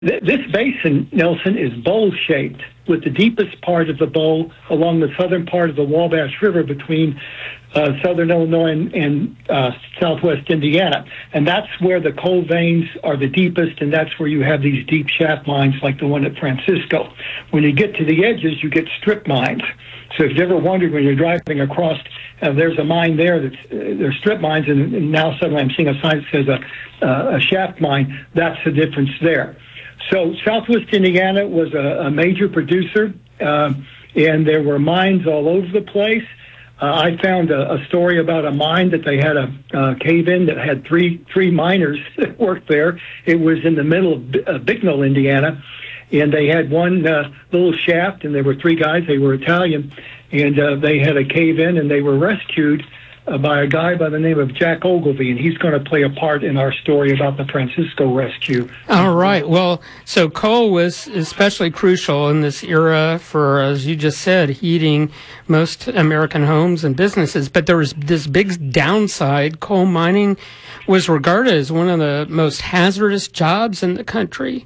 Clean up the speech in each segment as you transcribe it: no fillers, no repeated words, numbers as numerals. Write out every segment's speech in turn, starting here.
This basin, Nelson, is bowl-shaped, with the deepest part of the bowl along the southern part of the Wabash River between southern Illinois and southwest Indiana. And that's where the coal veins are the deepest, and that's where you have these deep shaft mines like the one at Francisco. When you get to the edges, you get strip mines. So if you've ever wondered when you're driving across, there's a mine there there's strip mines, and now suddenly I'm seeing a sign that says a shaft mine. That's the difference there. So Southwest Indiana was a major producer, and there were mines all over the place. I found a story about a mine that they had a cave-in that had three miners that worked there. It was in the middle of Bicknell, Indiana, and they had one little shaft, and there were three guys. They were Italian, and they had a cave-in, and they were rescued by a guy by the name of Jack Ogilvy, and he's going to play a part in our story about the Francisco rescue. All right. Well, so coal was especially crucial in this era for, as you just said, heating most American homes and businesses. But there was this big downside. Coal mining was regarded as one of the most hazardous jobs in the country.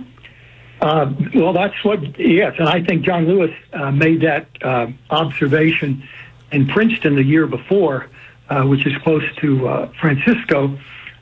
Well, that's what, yes, and I think John Lewis made that observation in Princeton the year before, which is close to Francisco.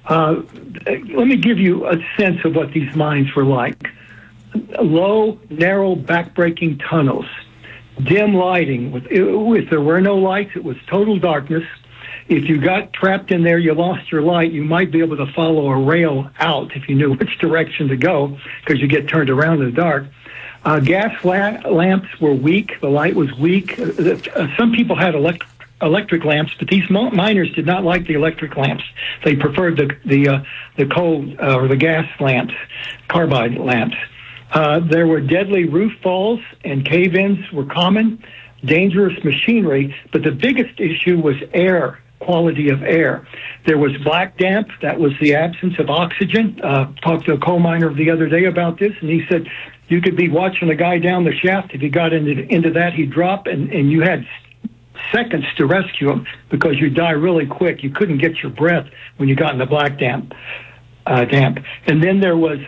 Let me give you a sense of what these mines were like. Low, narrow, backbreaking tunnels, dim lighting. If there were no lights, it was total darkness. If you got trapped in there, you lost your light, you might be able to follow a rail out if you knew which direction to go, because you get turned around in the dark. Gas lamps were weak. The light was weak. Some people had electric lamps, but these miners did not like the electric lamps. They preferred the coal or the gas lamps, carbide lamps. There were deadly roof falls, and cave-ins were common. Dangerous machinery, but the biggest issue was air. Quality of air. There was black damp. That was the absence of oxygen. Talked to a coal miner the other day about this, and he said you could be watching a guy down the shaft. If he got into that, he'd drop, and you had seconds to rescue him because you'd die really quick. You couldn't get your breath when you got in the black damp. And then there was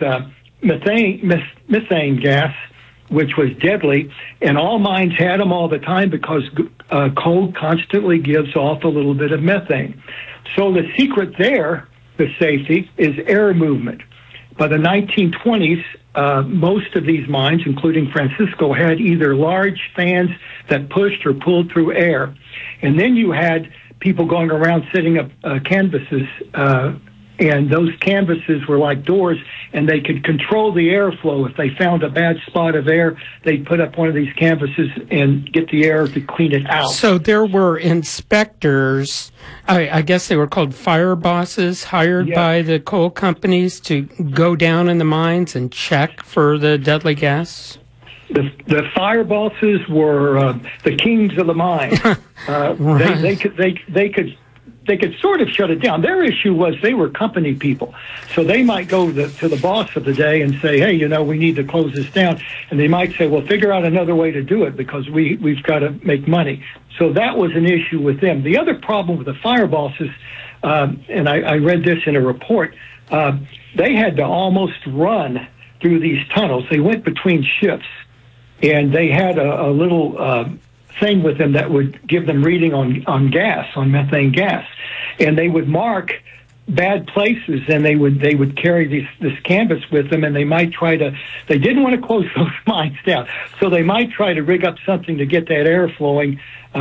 methane gas, which was deadly, and all mines had them all the time because coal constantly gives off a little bit of methane. So the secret there, the safety, is air movement. By the 1920s, most of these mines, including Francisco, had either large fans that pushed or pulled through air. And then you had people going around setting up canvases, and those canvases were like doors, and they could control the airflow. If they found a bad spot of air, they'd put up one of these canvases and get the air to clean it out. So there were inspectors, I guess they were called fire bosses, hired by the coal companies to go down in the mines and check for the deadly gas? The fire bosses were the kings of the mine. Right. They could sort of shut it down. Their issue was they were company people. So they might go to the boss of the day and say, hey, we need to close this down. And they might say, well, figure out another way to do it because we've got to make money. So that was an issue with them. The other problem with the fire bosses, and I read this in a report, they had to almost run through these tunnels. They went between shifts, and they had a little thing with them that would give them reading on gas, on methane gas, and they would mark bad places, and they would carry this canvas with them, and they didn't want to close those mines down, so they might try to rig up something to get that air flowing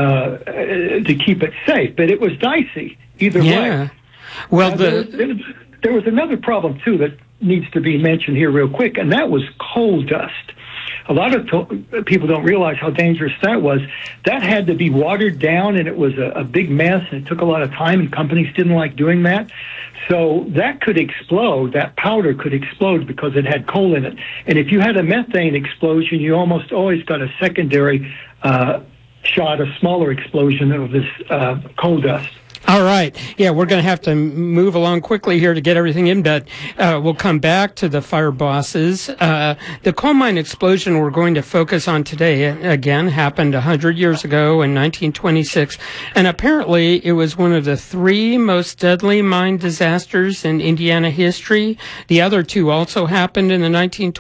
to keep it safe, but it was dicey either way. Well, there was another problem too that needs to be mentioned here real quick, and that was coal dust. A lot of people don't realize how dangerous that was. That had to be watered down, and it was a big mess, and it took a lot of time, and companies didn't like doing that. So that could explode. That powder could explode because it had coal in it. And if you had a methane explosion, you almost always got a secondary shot, a smaller explosion of this coal dust. All right. Yeah, we're going to have to move along quickly here to get everything in, but we'll come back to the fire bosses. The coal mine explosion we're going to focus on today, again, happened 100 years ago in 1926, and apparently it was one of the 3 most deadly mine disasters in Indiana history. The other 2 also happened in the 1920s.